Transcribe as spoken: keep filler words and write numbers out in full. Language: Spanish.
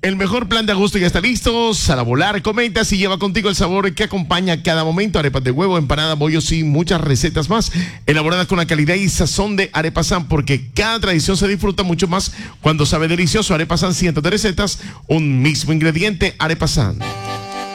El mejor plan de agosto ya está listo. Sal a volar, comenta si lleva contigo el sabor que acompaña cada momento. Arepas de huevo, empanada, bollos y muchas recetas más elaboradas con la calidad y sazón de Arepa San, porque cada tradición se disfruta mucho más cuando sabe delicioso. Arepa San, cientos de recetas, un mismo ingrediente. Arepa San.